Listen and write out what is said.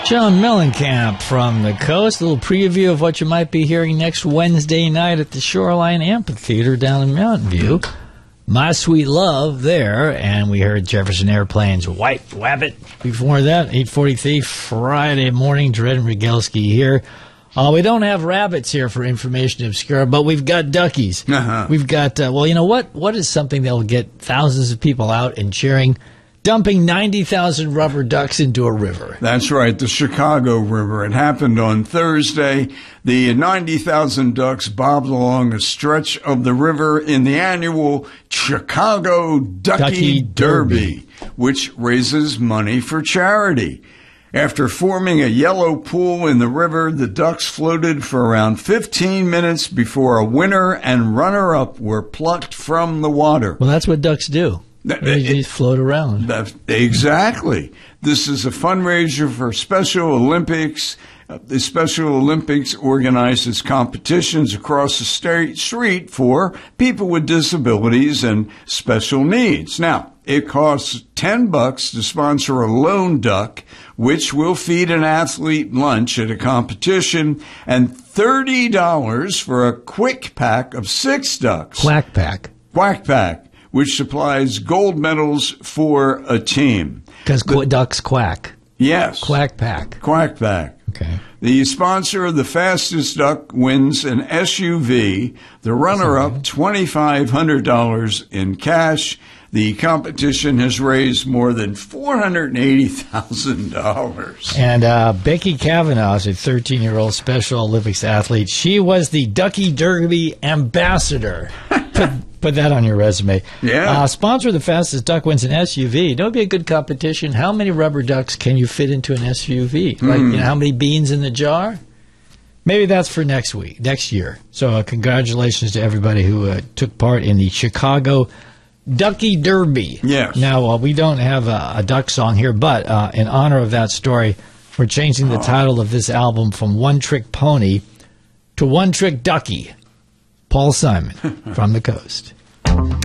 John Mellencamp from the coast. A little preview of what you might be hearing next Wednesday night at the Shoreline Amphitheater down in Mountain View. My Sweet Love there, and we heard Jefferson Airplane's White Wabbit. Before that, 8:43 Friday morning, Dred and Regelski here. We don't have rabbits here for Information Obscura, but we've got duckies. We've got, well, you know what? What is something that will get thousands of people out and cheering? Dumping 90,000 rubber ducks into a river. That's right, the Chicago River. It happened on Thursday. The 90,000 ducks bobbed along a stretch of the river in the annual Chicago Ducky Derby, which raises money for charity. After forming a yellow pool in the river, the ducks floated for around 15 minutes before a winner and runner-up were plucked from the water. Well, that's what ducks do. They just float around. Exactly. This is a fundraiser for Special Olympics. The Special Olympics organizes competitions across the street for people with disabilities and special needs. Now, it costs $10 to sponsor a lone duck, which will feed an athlete lunch at a competition, and $30 for a quick pack of 6 ducks. Quack pack. Quack pack, which supplies gold medals for a team. Because ducks quack. Yes. Quack pack. Quack pack. Okay. The sponsor of the fastest duck wins an SUV. The runner-up, $2,500 in cash. The competition has raised more than $480,000. And Becky Kavanaugh is a 13-year-old Special Olympics athlete. She was the Ducky Derby ambassador. Put that on your resume. Yeah. Sponsor of the fastest duck wins an SUV. That would be a good competition. How many rubber ducks can you fit into an SUV? Like, you know, how many beans in the jar? Maybe that's for next year. So congratulations to everybody who took part in the Chicago Ducky Derby. Yes. Now, we don't have a duck song here, but in honor of that story, we're changing the title of this album from One Trick Pony to One Trick Ducky. Paul Simon from the coast.